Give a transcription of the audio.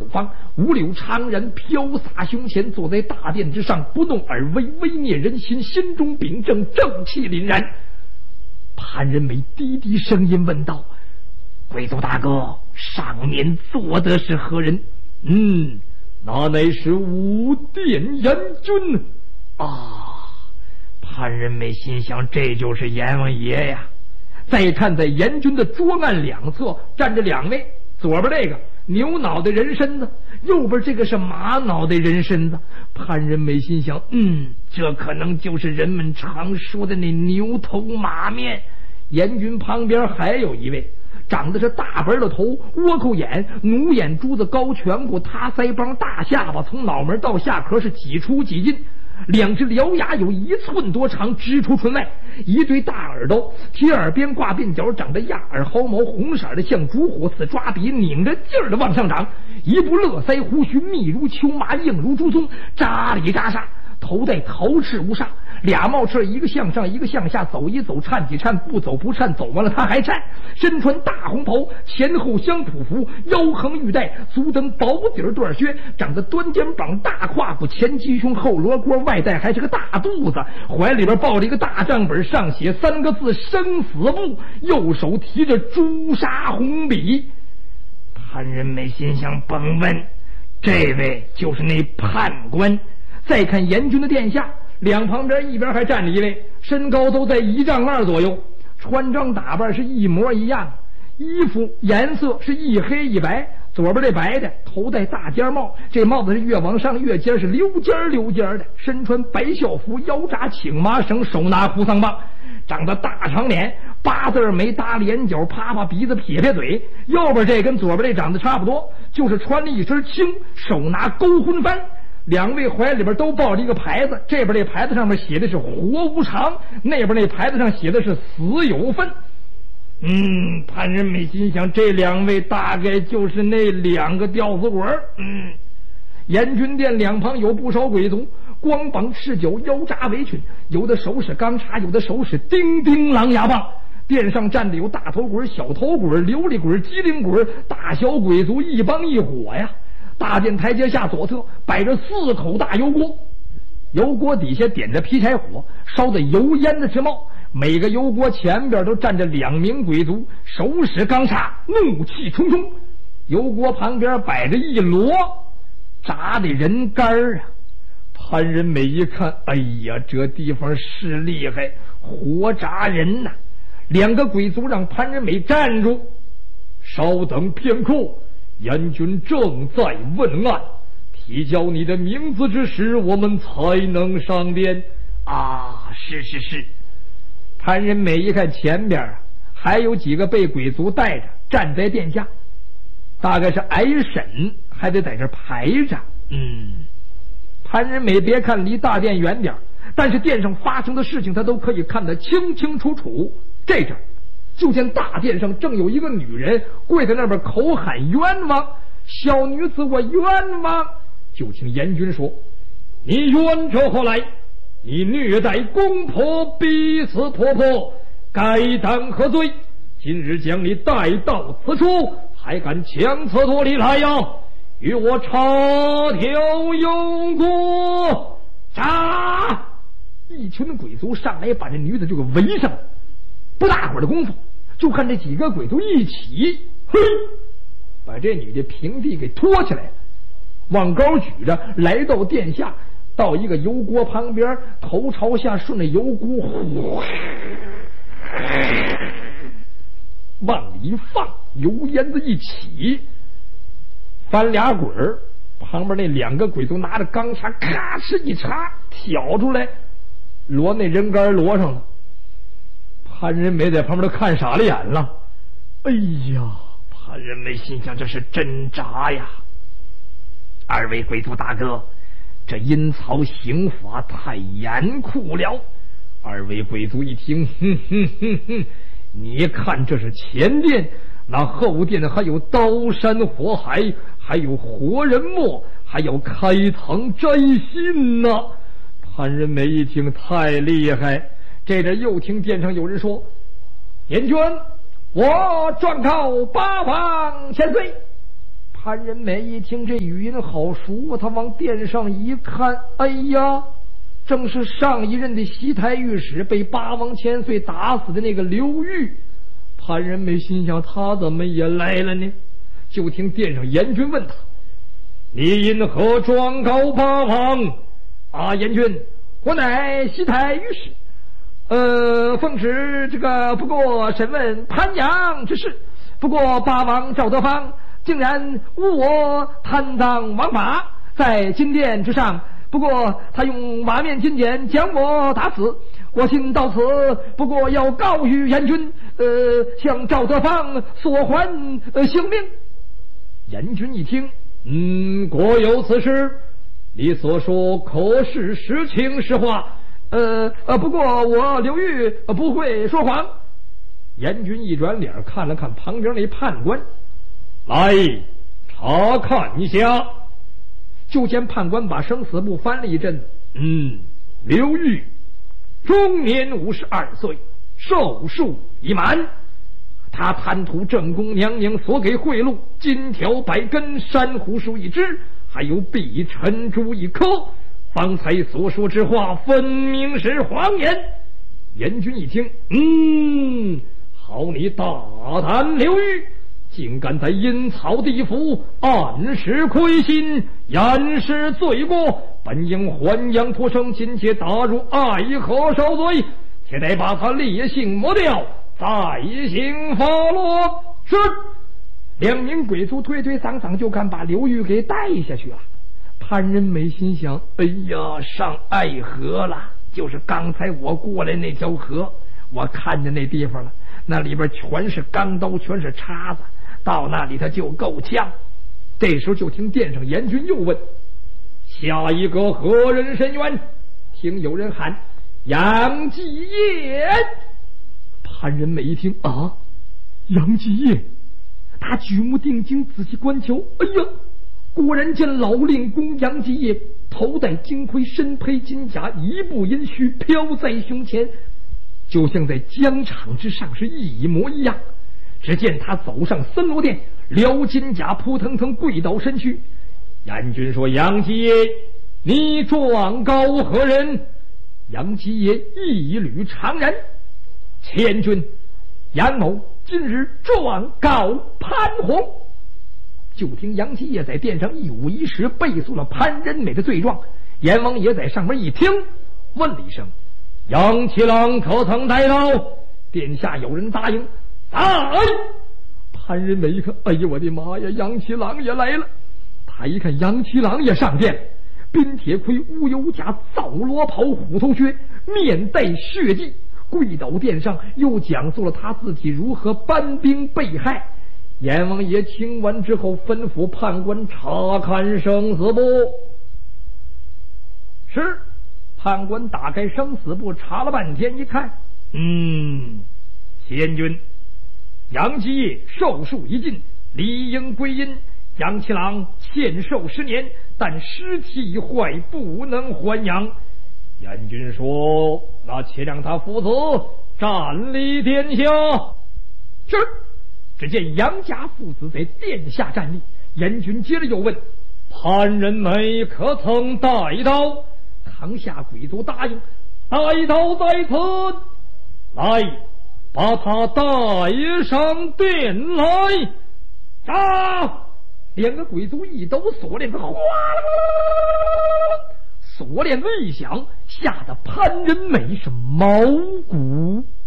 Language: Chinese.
方，五柳长髯飘洒胸前，坐在大殿之上，不动而威，威聂人心，心中秉正，正气凛然。潘仁美低低声音问道：“贵族大哥，上面坐的是何人？”“那乃是武殿阎君啊！”潘仁美心想，这就是阎王爷呀。再看在阎君的桌案两侧站着两位，左边这个牛脑袋人身子，右边这个是马脑袋人身子。潘仁美心想，这可能就是人们常说的那牛头马面。阎君旁边还有一位，长得是大本的头，倭寇眼，奴眼珠子，高颧骨，塌腮帮，大下巴，从脑门到下颏是几出几进，两只獠牙有1寸多长，直出唇外，一对大耳朵，贴耳边挂鬓角，长得亚耳毫毛，红色的像烛火似抓笔，拧着劲儿的往上长，一部络腮胡须，密如秋麻，硬如朱松，扎里扎煞，头戴桃翅乌纱，俩帽翅，一个向上一个向下，走一走颤几颤，不走不颤，走完了他还颤。身穿大红袍，前后相普服，腰横玉带，足蹬薄底儿缎靴，长得端肩膀，大胯骨，前鸡胸后罗锅，外带还是个大肚子，怀里边抱着一个大账本，上写3个字生死簿，右手提着朱砂红笔。潘仁美心想，甭问，这位就是那判官。再看阎君的殿下，两旁边一边还站着一位，身高都在1丈2左右，穿装打扮是一模一样，衣服颜色是一黑一白，左边这白的头戴大尖帽，这帽子是越往上越尖，是溜尖的，身穿白校服，腰扎青麻绳，手拿扶桑棒，长得大长脸，8字眉，搭脸角，啪啪鼻子，撇撇嘴。右边这跟左边这长得差不多，就是穿了一身青，手拿勾魂幡。两位怀里边都抱着一个牌子，这边这牌子上面写的是活无常，那边那牌子上写的是死有分。潘仁美心想，这两位大概就是那2个吊死鬼。阎君殿两旁有不少鬼族，光膀赤脚，腰扎围裙，有的手使钢叉，有的手使叮叮狼牙棒。殿上站着有大头鬼、小头鬼、琉璃鬼、机灵鬼，大小鬼族一帮一伙呀。大殿台阶下左侧摆着4口大油锅，油锅底下点着劈柴火，烧得油烟的直冒。每个油锅前边都站着2名鬼族，手使钢叉，怒气冲冲。油锅旁边摆着一箩炸的人干啊！潘仁美一看，哎呀，这地方是厉害，活炸人呐！2个鬼族让潘仁美站住，稍等片刻，阎君正在问案，提交你的名字之时，我们才能上殿。是。潘仁美一看前边还有几个被鬼族带着站在殿下，大概是挨审，还得在这排着。潘仁美别看离大殿远点，但是殿上发生的事情他都可以看得清清楚楚。这阵就见大殿上正有一个女人跪在那边口喊冤枉，小女子我冤枉。就听阎君说，你冤者何来？你虐待公婆，逼死婆婆，该当何罪？今日将你带到此处，还敢强词夺理来呀？与我查条用过。杀！一群鬼族上来把这女子就给围上了，不大会儿的功夫，就看这几个鬼族一起把这女的平地给拖起来了，往高举着来到殿下，到一个油锅旁边，头朝下顺着油锅往里放，油烟子一起，翻俩滚儿，旁边那2个鬼族拿着钢叉咔哧一插，挑出来摞那人干摞上了。潘仁美在旁边都看傻了眼了。哎呀，潘仁美心想，这是真炸呀！2位鬼族大哥，这阴曹刑法太严酷了。2位鬼族一听，你看这是前殿，那后殿还有刀山火海，还有活人墨，还有开膛摘心呢。潘仁美一听，太厉害。这阵又听殿上有人说，阎君，我状告8房千岁。 潘仁美一听这语音好熟，他往殿上一看，哎呀，正是上一任的西台御史被八王千岁打死的那个刘裕。潘仁美心想，他怎么也来了呢？就听殿上严军问他：“你因何状告八王？”啊，严军，我乃西台御史，奉旨这个不过审问潘阳之事，不过八王赵德芳竟然诬我贪赃枉法，在金殿之上，不过他用瓦面金锏将我打死，我心到此，不过要告于严军，向赵德芳索还性命。严军一听，果有此事，你所说可是实情实话？不过我刘裕不会说谎。严军一转脸看了看旁边那判官，来查看一下。就见判官把生死簿翻了一阵子，刘裕终年52岁，寿数已满。他贪图正宫娘娘所给贿赂，金条100根，珊瑚树1枝，还有碧珍珠1颗。方才所说之话分明是谎言。严军一听，好你大胆刘裕，竟敢在阴曹地府暗示亏心，掩饰罪过，本应还阳脱生，今且打入爱河受罪，且得把他烈性抹掉，再行发落。是。两名鬼卒推推搡搡就敢把刘裕给带下去了。潘仁美心想，哎呀，上爱河了，就是刚才我过来那条河，我看见那地方了，那里边全是钢刀，全是叉子，到那里他就够呛。这时候就听殿上严军又问，下一个何人申冤？听有人喊杨继业。潘仁美一听，啊，杨继业。他举目定睛，仔细观瞧，哎呀，果然见老令公杨继业头戴金盔，身披金甲，一步阴须飘在胸前，就像在疆场之上是一模一样。只见他走上森罗殿，撩金甲，扑腾腾跪倒身躯。严军说，杨继业，你状告何人？杨继业一吕长髯，千军杨某今日状告潘洪。就听杨继业在殿上一五一十背诉了潘仁美的罪状。阎王爷在上面一听，问了一声，杨七郎可曾带到？殿下有人答应。潘仁美一看，哎呀，我的妈呀，杨七郎也来了。他一看杨七郎也上殿，镔铁盔，乌油甲，皂罗袍，虎头靴，面带血迹，跪倒殿上，又讲述了他自己如何搬兵被害。阎王爷听完之后，吩咐判官查看生死簿。是。判官打开生死簿，查了半天，一看，千军杨继业寿数已尽，理应归阴。杨七郎欠寿10年，但尸体已坏，不能还阳。阎君说，那且让他父子站立殿下。是。只见杨家父子在殿下站立。阎君接着又问，潘仁美可曾带刀？堂下鬼卒答应，带刀在此，来，把他带上殿来。杀！两个鬼卒一抖锁链子，哗啦啦啦啦，锁链子一响，吓得潘仁美是毛骨